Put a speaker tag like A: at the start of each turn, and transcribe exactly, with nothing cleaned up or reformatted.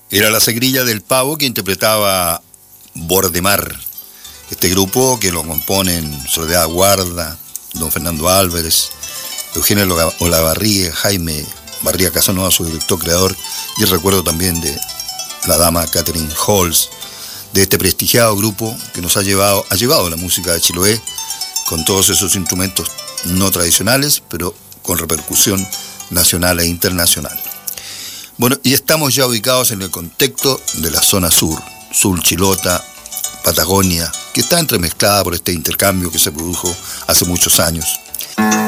A: Era la Segrilla del Pavo que interpretaba Bordemar. Este grupo que lo componen Soledad Guarda, don Fernando Álvarez, Eugenio Olavarría, Jaime Barría Casanova, su director creador, y el recuerdo también de la dama Catherine Halls, de este prestigiado grupo que nos ha llevado, ha llevado la música de Chiloé con todos esos instrumentos no tradicionales, pero con repercusión nacional e internacional. Bueno, y estamos ya ubicados en el contexto de la zona sur, Sur Chilota, Patagonia, que está entremezclada por este intercambio que se produjo hace muchos años.